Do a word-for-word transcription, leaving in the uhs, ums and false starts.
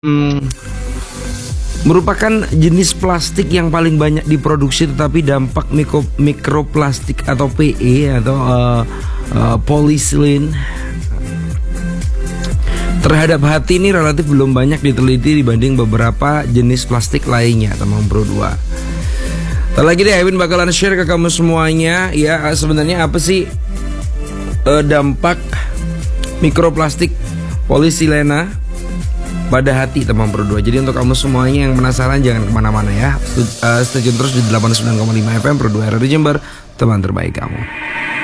Hmm, merupakan jenis plastik yang paling banyak diproduksi, tetapi dampak mikro, mikroplastik atau P E atau uh, uh, polyethylene terhadap hati ini relatif belum banyak diteliti dibanding beberapa jenis plastik lainnya, teman Bro dua. Ntar lagi deh, Ewin bakalan share ke kamu semuanya ya, sebenarnya apa sih uh, dampak mikroplastik polyethylene pada hati, teman Bro dua. Jadi untuk kamu semuanya yang penasaran, jangan kemana-mana ya, Stay tune terus di delapan puluh sembilan koma lima F M Bro dua R R Jember, teman terbaik kamu.